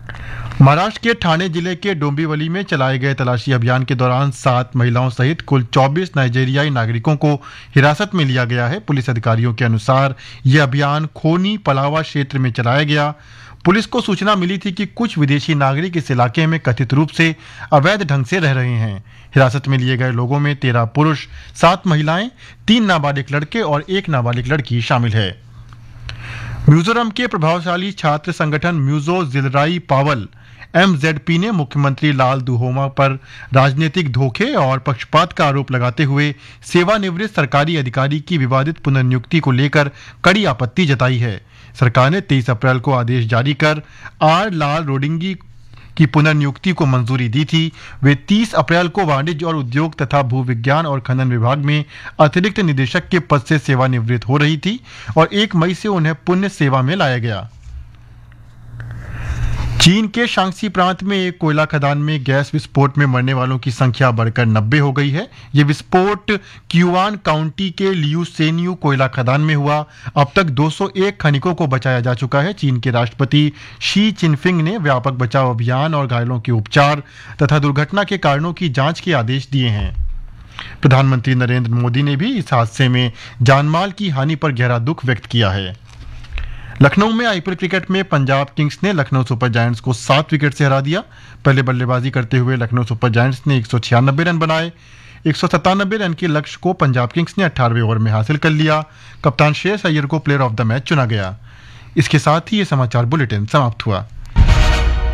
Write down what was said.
महाराष्ट्र के ठाणे जिले के डोंबिवली में चलाए गए तलाशी अभियान के दौरान 7 महिलाओं सहित कुल 24 नाइजीरियाई नागरिकों को हिरासत में लिया गया है। पुलिस अधिकारियों के अनुसार यह अभियान खोनी पलावा क्षेत्र में चलाया गया। पुलिस को सूचना मिली थी कि कुछ विदेशी नागरिक इस इलाके में कथित रूप से अवैध ढंग से रह रहे हैं। हिरासत में लिए गए लोगों में 13 पुरुष, 7 महिलाएं, 3 नाबालिग लड़के और 1 नाबालिग लड़की शामिल है। मिजोरम के प्रभावशाली छात्र संगठन म्यूजो जिलराई पावल MZP ने मुख्यमंत्री लाल दुहोमा पर राजनीतिक धोखे और पक्षपात का आरोप लगाते हुए सेवानिवृत्त सरकारी अधिकारी की विवादित पुनर्नियुक्ति को लेकर कड़ी आपत्ति जताई है। सरकार ने 23 अप्रैल को आदेश जारी कर आर लाल रोडिंगी की पुनर्नियुक्ति को मंजूरी दी थी। वे 30 अप्रैल को वाणिज्य और उद्योग तथा भूविज्ञान और खनन विभाग में अतिरिक्त निदेशक के पद से सेवानिवृत्त हो रही थी और 1 मई से उन्हें पुण्य सेवा में लाया गया। चीन के शांक्सी प्रांत में एक कोयला खदान में गैस विस्फोट में मरने वालों की संख्या बढ़कर 90 हो गई है। यह विस्फोट क्यूआन काउंटी के लियूसेन्यू कोयला खदान में हुआ। अब तक 201 खनिकों को बचाया जा चुका है। चीन के राष्ट्रपति शी चिनफिंग ने व्यापक बचाव अभियान और घायलों के उपचार तथा दुर्घटना के कारणों की जांच के आदेश दिए हैं। प्रधानमंत्री नरेंद्र मोदी ने भी इस हादसे में जानमाल की हानि पर गहरा दुख व्यक्त किया है। लखनऊ में IPL क्रिकेट में पंजाब किंग्स ने लखनऊ सुपर जायंट्स को 7 विकेट से हरा दिया। पहले बल्लेबाजी करते हुए लखनऊ सुपर जायंट्स ने 196 रन बनाए। 197 रन के लक्ष्य को पंजाब किंग्स ने 18वें ओवर में हासिल कर लिया। कप्तान श्रेयस अय्यर को प्लेयर ऑफ द मैच चुना गया। इसके साथ ही ये समाचार बुलेटिन समाप्त हुआ।